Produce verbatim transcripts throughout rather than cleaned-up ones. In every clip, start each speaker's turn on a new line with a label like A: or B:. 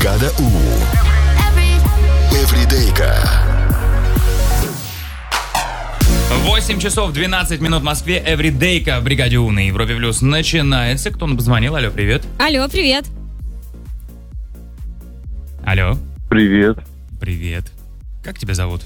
A: Бригада У. Эвридейка.
B: восемь часов двенадцать минут в Москве. Эвридейка в Бригаде У на Европе Плюс начинается. Кто нам позвонил? Алло, привет.
C: Алло, привет.
B: Алло.
D: Привет.
B: Привет. Как тебя зовут?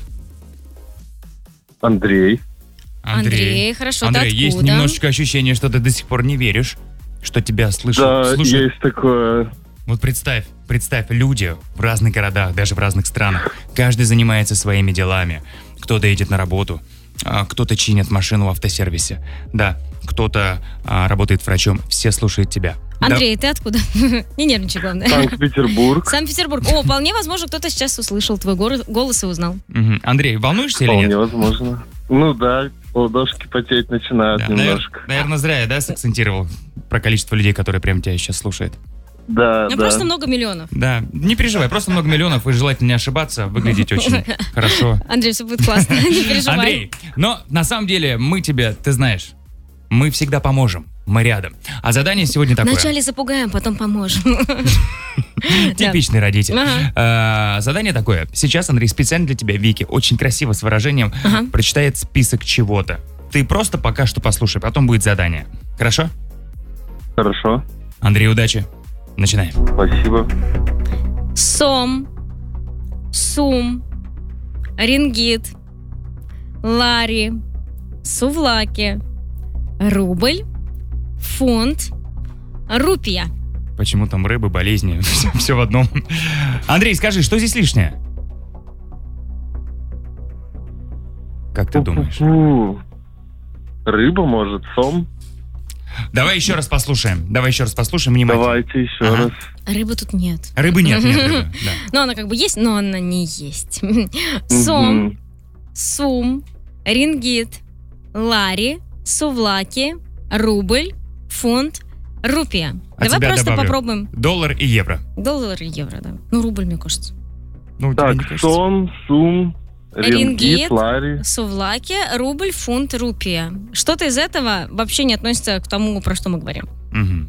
D: Андрей.
B: Андрей.
C: Андрей, хорошо,
B: Андрей,
C: ты
B: есть
C: откуда?
B: немножечко ощущение, что ты до сих пор не веришь, что тебя слышат.
D: Да,
B: Слушай,
D: есть такое.
B: вот представь, представь, люди в разных городах, даже в разных странах, каждый занимается своими делами. Кто-то едет на работу, а, кто-то чинит машину в автосервисе, да, кто-то а, работает врачом, все слушают тебя.
C: Андрей, ты откуда? Не нервничай, главное.
D: Санкт-Петербург.
C: Санкт-Петербург. О, вполне возможно, кто-то сейчас услышал твой гор- голос и узнал.
B: Да. Мгм. Андрей, волнуешься или
D: Вполне
B: нет?
D: возможно. Ну да, ладошки потеть начинают
B: Да,
D: немножко.
B: навер- наверное, зря я, да, сакцентировал про количество людей, которые прямо тебя сейчас слушают.
D: Да,
C: Ну,
D: да.
C: просто много миллионов.
B: Да, не переживай, просто много миллионов, и желательно не ошибаться, выглядеть очень хорошо.
C: Андрей, все будет классно, не переживай.
B: Андрей, но на самом деле мы тебе, ты знаешь, мы всегда поможем, мы рядом. А задание сегодня такое.
C: Вначале запугаем, потом поможем.
B: Типичный родитель.
C: Ага.
B: А, задание такое. Сейчас, Андрей, специально для тебя, Вики, очень красиво с выражением
C: Ага.
B: прочитает список чего-то. Ты просто пока что послушай, потом будет задание. Хорошо?
D: Хорошо.
B: Андрей, удачи. Начинаем.
D: Спасибо.
C: Сом, сум, рингит, лари, сувлаки, рубль, фунт, рупия.
B: Почему там рыбы, болезни, все в одном. Андрей, скажи, что здесь лишнее? Как ты думаешь?
D: Фу. Рыба, может, сом?
B: Давай еще раз послушаем. Давай еще раз послушаем внимательно.
D: Давайте еще
B: Ага.
D: раз.
C: Рыбы тут нет.
B: Рыбы нет, нет рыбы. Да.
C: Ну, она как бы есть, но она не есть. Сом,
D: Мгм.
C: сум, рингит, лари, сувлаки, рубль, фунт, рупия.
B: А
C: Давай
B: тебя
C: просто
B: добавлю.
C: попробуем.
B: Доллар и евро.
C: Доллар и евро, да. Ну, рубль, мне кажется.
B: Ну, тебе не
D: Так,
B: кажется?
D: сом, сум,
C: Рингит.
D: рингит, лари.
C: Сувлаки, рубль, фунт, рупия. Что-то из этого вообще не относится к тому, про что мы говорим.
B: Мгм.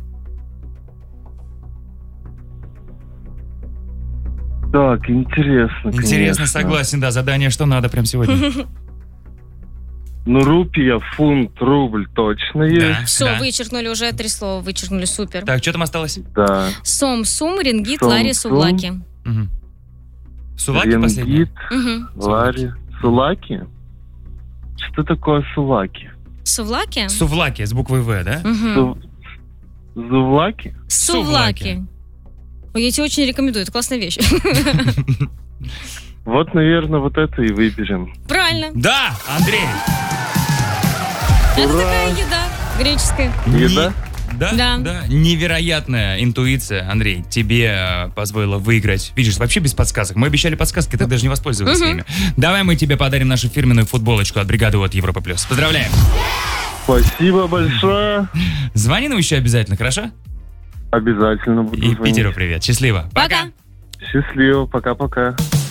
D: Так, интересно,
B: Интересно,
D: конечно.
B: согласен, да, задание, что надо прям сегодня.
D: Ну, рупия, фунт, рубль точно есть.
C: Все,
B: да.
C: вычеркнули уже три слова, вычеркнули, супер.
B: Так, что там осталось?
D: Да.
C: Сом, сум, рингит,
D: Сом,
C: лари,
D: сум.
C: сувлаки.
B: Мгм. Суваки последние?
D: Рингит,
C: Мгм.
D: лари. Сулаки? Что такое сулаки?
C: Сувлаки?
B: Сувлаки с буквой В, да?
C: Мгм.
D: Су- Зувлаки?
C: Сувлаки. Ой, я тебе очень рекомендую, это классная вещь.
D: Вот, наверное, вот это и выберем.
C: Правильно.
B: Да, Андрей!
C: Это такая еда греческая.
D: Еда?
B: Не- Да,
C: Да.
B: да, невероятная интуиция, Андрей, тебе э, позволила выиграть. Видишь, вообще без подсказок. Мы обещали подсказки, ты даже не воспользовался ими. Давай мы тебе подарим нашу фирменную футболочку от бригады от Европа Плюс. Поздравляем!
D: Спасибо большое.
B: Звони нам еще обязательно, хорошо?
D: Обязательно буду
B: И
D: звонить.
B: Питеру привет. Счастливо.
C: Пока.
D: Счастливо. Пока-пока.